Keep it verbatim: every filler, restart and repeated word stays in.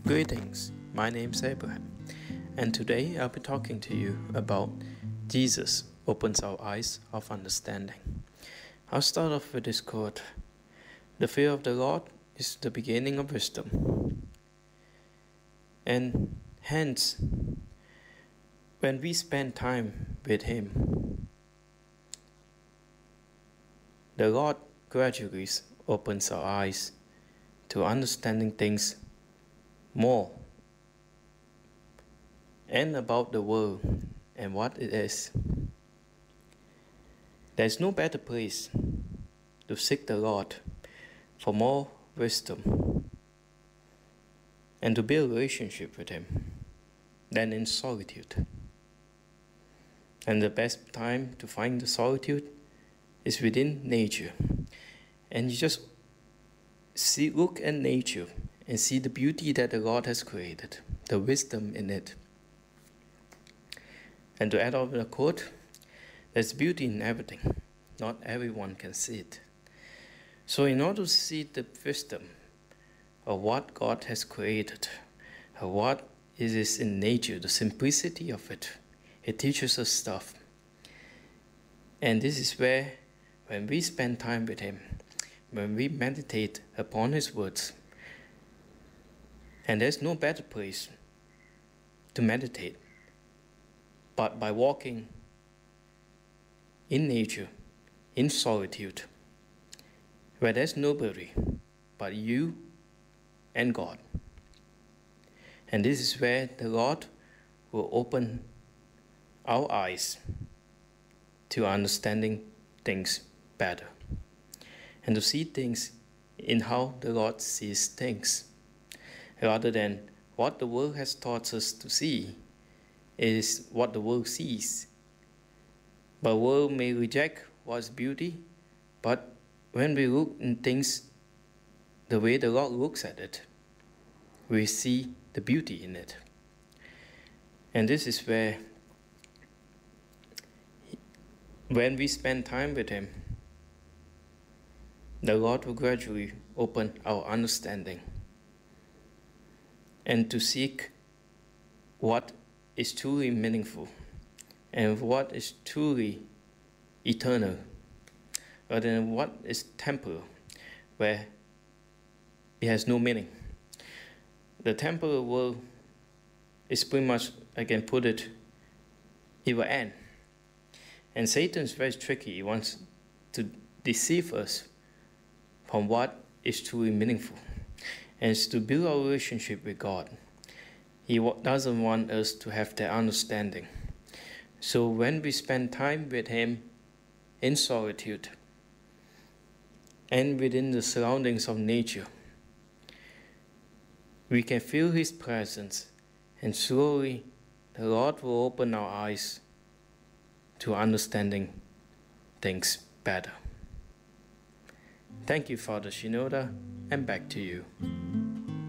Greetings, my name's Abraham, and today I'll be talking to you about Jesus opens our eyes of understanding. I'll start off with this quote: "The fear of the Lord is the beginning of wisdom." And hence, when we spend time with Him, the Lord gradually opens our eyes to understanding things more and about the world and what it is. There's no better place to seek the Lord for more wisdom and to build a relationship with Him than in solitude. And the best time to find the solitude is within nature. And you just see, look at nature and see the beauty that the Lord has created, the wisdom in it. And to add on the quote, there's beauty in everything. Not everyone can see it. So in order to see the wisdom of what God has created, of what it is in nature, the simplicity of it, it teaches us stuff. And this is where, when we spend time with Him, when we meditate upon His words, and there's no better place to meditate but by walking in nature, in solitude, where there's nobody but you and God. And this is where the Lord will open our eyes to understanding things better and to see things in how the Lord sees things, rather than what the world has taught us to see is what the world sees. But the world may reject what's beauty, but when we look in things the way the Lord looks at it, we see the beauty in it. And this is where, when we spend time with Him, the Lord will gradually open our understanding and to seek what is truly meaningful and what is truly eternal, rather than what is temporal, where it has no meaning. The temporal world is pretty much, I can put it, it will end. And Satan is very tricky. He wants to deceive us from what is truly meaningful. And it's to build our relationship with God. He doesn't want us to have that understanding. So when we spend time with Him in solitude and within the surroundings of nature, we can feel His presence, and slowly the Lord will open our eyes to understanding things better. Thank you, Father Shinoda, and back to you.